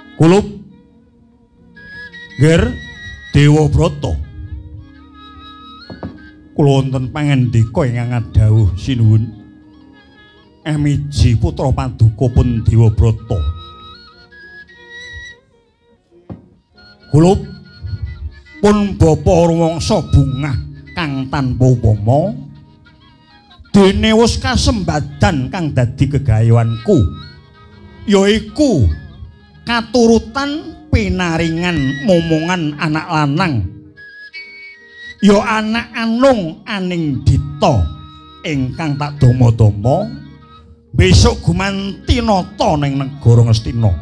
Kulup Ger Dewa Brata. Kula wonten pangandika ingkang dawuh sinuwun. Miji putra paduka pun Dewa Brata. Kulup pun bapa rumangsa bungah kang tanpa upama. Dene wis kasembadan kang dadi gegayoanku. Yaiku katurutan pinaringan momongan anak lanang. Ya anak anung aning dita ingkang tak dama-dama besok gumanti nata ning negara Ngastina.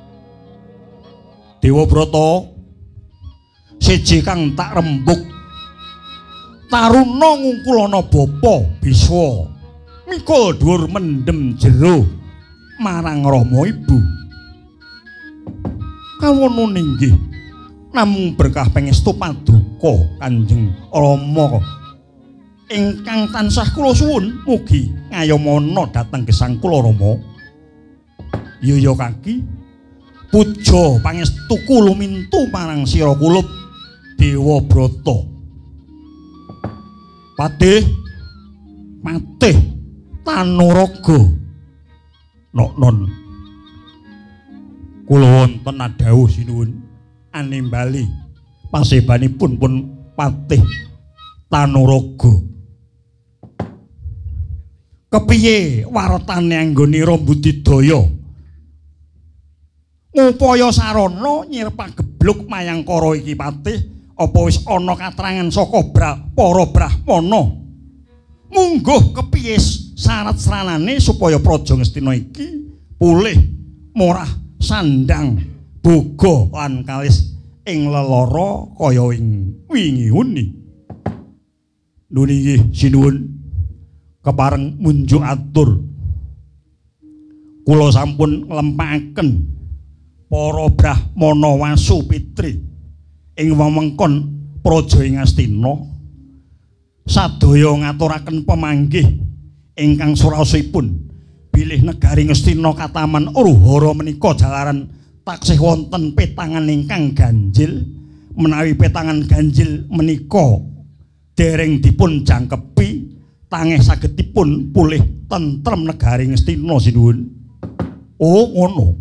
Dewa Brata siji kang tak rembug taruna ngungkulana bapa Biswa mikul dhuwur mendem jero marang Rama ibu. Kawono ninggih namung berkah pangestu paduka Kanjeng Rama ingkang tansah kula suwun mugi ngayomana dhateng gesang kula Rama. Ya kaki puja pangestu kula mintu marang sira Kulup Dewa Brata. Patih Matih Tanuraga Noknon. Kula wonten adhawuh sinuwun animbali pasebanipun pun Patih Tanuraga. Kepiye wartane anggonira Budidaya? Ngupaya sarana nyirpagebluk mayangkara iki Patih, apa wis ana katrangan saka para brahmana? Mungguh kepiye sarat-saranane supaya praja Ngastina iki pulih morah sandang boga lan kalis ing lelara kaya wingi uni. Nuniki sinuwun kepareng munjuk atur. Kula sampun nglempakaken para brahmana Wasu Pitri ing wewengkon praja ing Ngastina sadaya ngaturaken pamanggih ingkang suraosipun bilih negari Ngastina kataman Uruhara menika jalaran taksih wonten petangan ingkang ganjil, menawi petangan ganjil menika dereng dipun jangkepi tangih sagedipun pulih tentrem negari Ngastina sinuwun. Oh ngono.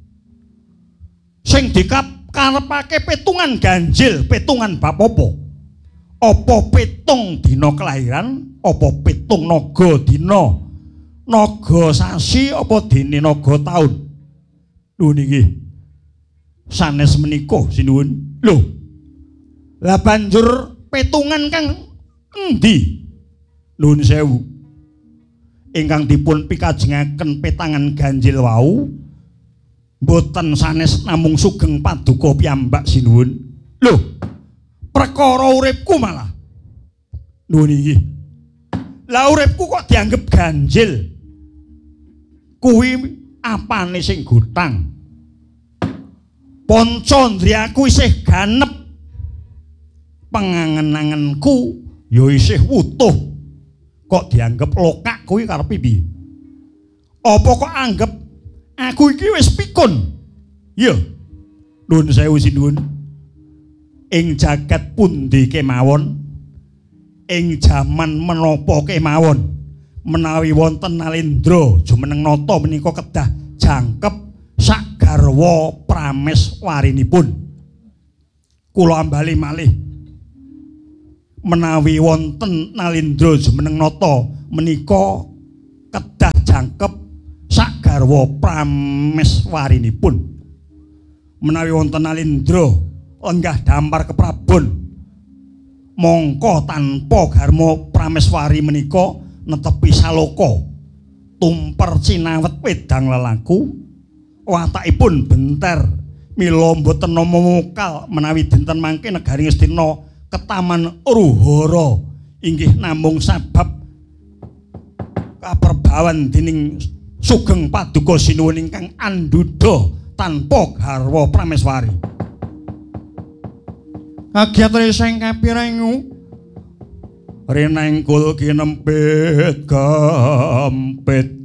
Sing dikarepake petungan ganjil, petungan bab apa? Apa petung dina kelahiran, apa petung naga dina, naga sasi, apa dene naga taun? Lho niki sanes menika sinuwun. Lho. Lah banjur petungan kang endi? Nuwun sewu. Ingkang dipun pikajengaken petangan ganjil wau boten sanes namung sugeng paduka piyambak sinuwun. Lho, perkara uripku malah. Nuwun iki. Lah uripku kok dianggep ganjil. Kuwi apane sing gutang? Pancandriyaku isih ganep. Pengangen-angenku ya isih wutuh. Kok dianggep lokak kuwi karepe piye? Apa kok anggap aku iki wis pikun? Ya. Nuwun sewu sinuwun. Ing jagat pundi kemawon, ing jaman menapa kemawon, menawi wonten Nalendra jumeneng nata menika kedah jangkep sak garwa prameswarinipun. Kula ambali malih menawi wonten Nalendra jumeneng nata menika kedah jangkep sak garwa prameswarinipun. Menawi wonten Nalendra lenggah dampar keprabon mongko tanpa garma prameswari menika netepi saloka tumper cinawet wedang lelaku watakipun benter mila mboten nama mokal menawi dinten mangke negari Ngastina ketaman Uruhara inggih namung sabab kaperbawan dening sugeng paduka sinuwun ingkang andudha tanpa garwa prameswari. Agyatri sing kapirengu rinengkul kinempit gampit